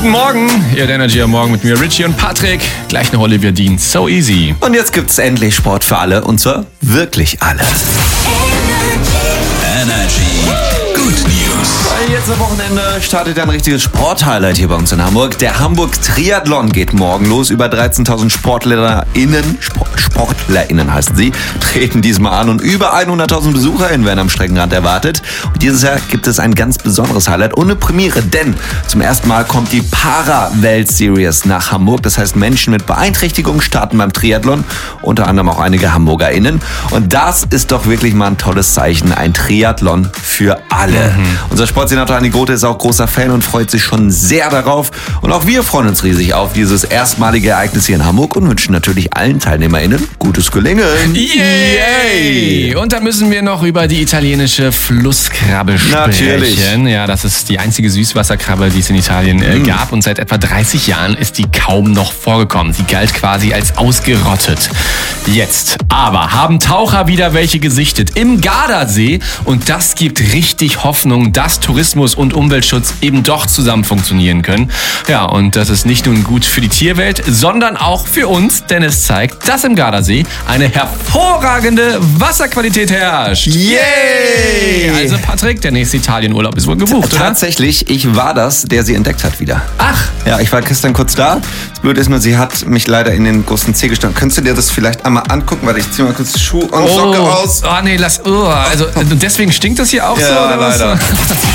Guten Morgen, ihr Energy am Morgen mit mir, Richie und Patrick. Gleich noch Olivia Dean, So Easy. Und jetzt gibt's endlich Sport für alle, und zwar wirklich alle. Energy Good News. Jetzt am Wochenende startet ein richtiges Sporthighlight hier bei uns in Hamburg. Der Hamburg Triathlon geht morgen los. Über 13.000 SportlerInnen heißen sie, treten diesmal an und über 100.000 BesucherInnen werden am Streckenrand erwartet. Und dieses Jahr gibt es ein ganz besonderes Highlight und eine Premiere, denn zum ersten Mal kommt die Para-Welt-Series nach Hamburg. Das heißt, Menschen mit Beeinträchtigungen starten beim Triathlon, unter anderem auch einige HamburgerInnen. Und das ist doch wirklich mal ein tolles Zeichen, ein Triathlon für alle. Unser Sportsenator Andi Grote ist auch großer Fan und freut sich schon sehr darauf. Und auch wir freuen uns riesig auf dieses erstmalige Ereignis hier in Hamburg und wünschen natürlich allen TeilnehmerInnen gutes Gelingen. Yay! Und dann müssen wir noch über die italienische Flusskrabbe sprechen. Natürlich. Ja, das ist die einzige Süßwasserkrabbe, die es in Italien gab. Und seit etwa 30 Jahren ist die kaum noch vorgekommen. Sie galt quasi als ausgerottet. Jetzt aber haben Taucher wieder welche gesichtet im Gardasee. Und das gibt richtig Hoffnung, dass Tourismus und Umweltschutz eben doch zusammen funktionieren können. Ja, und das ist nicht nur gut für die Tierwelt, sondern auch für uns, denn es zeigt, dass im Gardasee eine hervorragende Wasserqualität herrscht. Yay! Also Patrick, der nächste Italienurlaub ist wohl gebucht, oder? Tatsächlich, ich war das, der sie entdeckt hat wieder. Ach, Ja, ich war gestern kurz da. Das Blöde ist nur, sie hat mich leider in den großen Zeh gestanden. Könntest du dir das vielleicht einmal angucken? Warte, ich zieh mal kurz die Schuhe und Socke aus. Oh nee, also deswegen stinkt das hier auch Ja, so, oder was? leider.